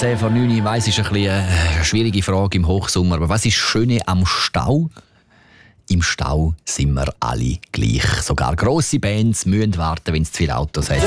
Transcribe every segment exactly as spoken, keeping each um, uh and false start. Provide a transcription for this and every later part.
zehn vor neun, ich weiss, ist ein bisschen eine schwierige Frage im Hochsommer. Aber was ist das Schöne am Stau? Im Stau sind wir alle gleich. Sogar grosse Bands müssen warten, wenn es zu viele Autos hat.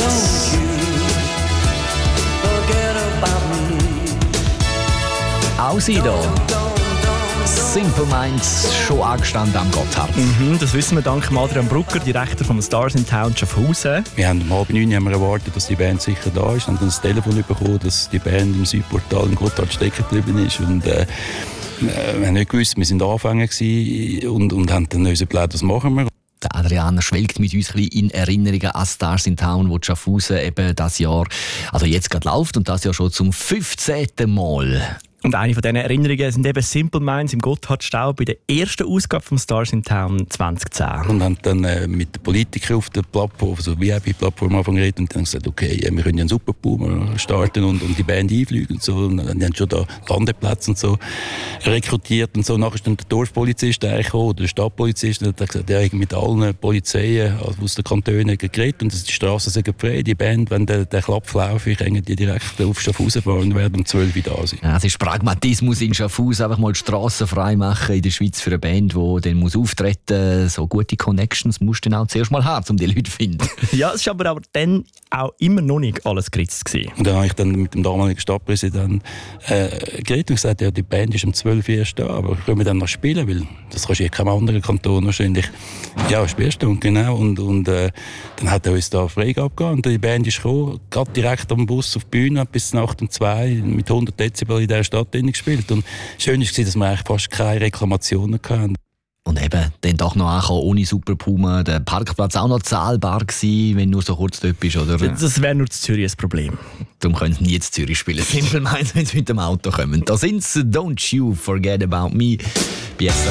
Auch sie hier. Simple Minds, schon angestanden am Gotthard. Mhm, das wissen wir dank Adrian Brucker, Direktor vom Stars in Town Schaffhausen. Wir haben um halb neun haben wir erwartet, dass die Band sicher da ist. Wir haben dann das Telefon bekommen, dass die Band im Südportal im Gotthard stecken geblieben ist. Und, äh, wir haben nicht gewusst, wir waren Anfänger und, und haben dann uns überlegt, was machen wir. Der Adrian schwelgt mit uns ein bisschen in Erinnerungen an Stars in Town, wo die Schaffhausen eben das Jahr, also jetzt gerade läuft und das Jahr schon zum fünfzehnten Mal. Und eine von diesen Erinnerungen sind eben Simple Minds im Gotthardstau bei der ersten Ausgabe vom Stars in Town zwanzig zehn. Und haben dann äh, mit den Politikern auf der Plattform, also V I P-Plattform am Anfang geredet und dann gesagt, okay, äh, wir können ja einen Superboom starten und, und die Band einfliegen und so. Und die haben schon da Landeplätze und so rekrutiert und so. Nachher ist dann der Dorfpolizist gekommen, oder der Stadtpolizist, und hat gesagt, ja, ich mit allen Polizeien aus den Kantonen geredet und die Straßen sind frei. Die Band, wenn der, der Klapp laufen, können die direkt auf Schaffhausen fahren und werden um zwölf Uhr da sein. Ja, es ist Pragmatismus in Schaffhausen, einfach mal die Strassen frei machen in der Schweiz für eine Band, die dann muss auftreten muss. So gute Connections musst du dann auch zuerst mal haben, um die Leute zu finden. Ja, es war aber, aber dann auch immer noch nicht alles geritzt gewesen. Und dann habe ich dann mit dem damaligen Stadtpräsidenten äh, geredet und gesagt, ja, die Band ist um zwölf Uhr erst da, aber können wir dann noch spielen? Weil das kannst du in keinem anderen Kanton wahrscheinlich. Ja, spielst du, genau. Und, und äh, dann hat er uns da Freigabe gegeben und die Band ist gekommen, gerade direkt am Bus auf die Bühne, bis nachts um zwei mit hundert Dezibel in dieser Stadt gespielt. Und schön war, dass wir eigentlich fast keine Reklamationen hatten. Und eben, dann doch noch ankommen, ohne Superpuma, der Parkplatz auch noch zahlbar gewesen, wenn du nur so kurz dort bist, oder? Das wäre nur in Zürich ein Problem. Darum können sie nie in Zürich spielen. Simple Minds, wenn sie mit dem Auto kommen. Da sind sie, Don't You Forget About Me.